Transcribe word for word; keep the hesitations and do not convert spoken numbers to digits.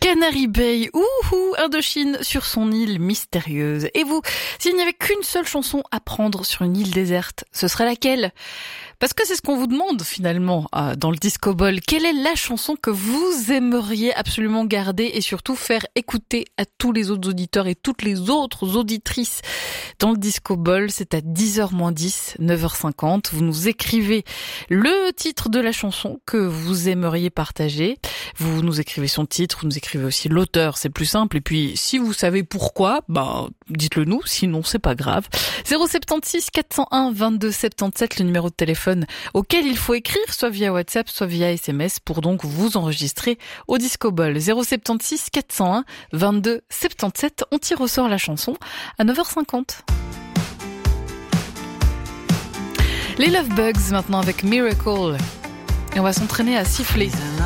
Canary Bay, ouhou, Indochine sur son île mystérieuse. Et vous, s'il n'y avait qu'une seule chanson à prendre sur une île déserte, ce serait laquelle ? Parce que c'est ce qu'on vous demande finalement euh, dans le Disco Ball. Quelle est la chanson que vous aimeriez absolument garder et surtout faire écouter à tous les autres auditeurs et toutes les autres auditrices dans le Disco Ball? C'est à dix heures moins dix, neuf heures cinquante. Vous nous écrivez le titre de la chanson que vous aimeriez partager. Vous nous écrivez son titre, vous nous écrivez aussi l'auteur, c'est plus simple. Et puis si vous savez pourquoi, bah dites-le nous, sinon c'est pas grave. zéro sept six quatre zéro un vingt-deux soixante-dix-sept, le numéro de téléphone auquel il faut écrire, soit via WhatsApp, soit via S M S, pour donc vous enregistrer au Disco Ball. zéro sept six quatre zéro un vingt-deux soixante-dix-sept. On tire au sort la chanson à neuf heures cinquante. Les Love Bugs maintenant avec Miracle. Et on va s'entraîner à siffler.